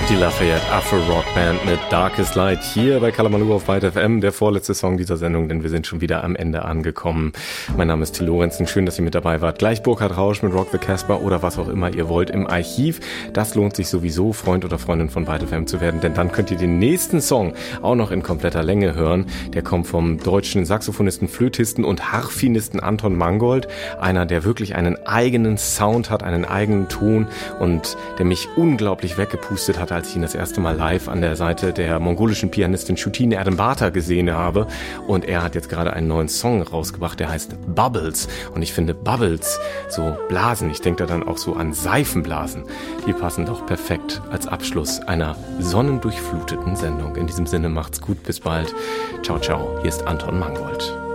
Die Lafayette Afro-Rock-Band mit Darkest Light hier bei Kalamaloo auf Byte FM, der vorletzte Song dieser Sendung, denn wir sind schon wieder am Ende angekommen. Mein Name ist Till Lorenzen, schön, dass ihr mit dabei wart. Gleich Burkhard Rausch mit Rock the Casbah oder was auch immer ihr wollt im Archiv. Das lohnt sich sowieso, Freund oder Freundin von Byte FM zu werden, denn dann könnt ihr den nächsten Song auch noch in kompletter Länge hören. Der kommt vom deutschen Saxophonisten, Flötisten und Harfenisten Anton Mangold, einer, der wirklich einen eigenen Sound hat, einen eigenen Ton und der mich unglaublich weggepustet hat, als ich ihn das erste Mal live an der Seite der mongolischen Pianistin Shutin Erdembata gesehen habe. Und er hat jetzt gerade einen neuen Song rausgebracht, der heißt Bubbles. Und ich finde Bubbles, so Blasen, ich denke da dann auch so an Seifenblasen, die passen doch perfekt als Abschluss einer sonnendurchfluteten Sendung. In diesem Sinne macht's gut, bis bald. Ciao, ciao, hier ist Anton Mangold.